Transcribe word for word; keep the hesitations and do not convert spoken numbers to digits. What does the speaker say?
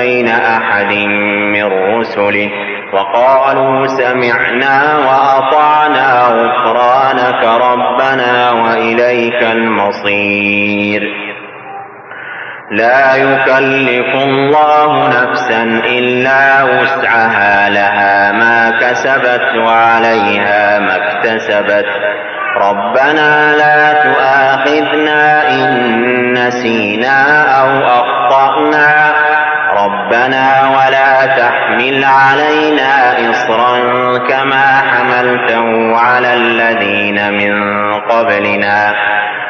بين أحد من رسله وقالوا سمعنا وأطعنا غفرانك ربنا وإليك المصير. لا يكلف الله نفسا إلا وسعها لها ما كسبت وعليها ما اكتسبت ربنا لا تؤاخذنا إن نسينا أو أخطأنا ربنا ولا تحمل علينا إصرا كما حملته على الذين من قبلنا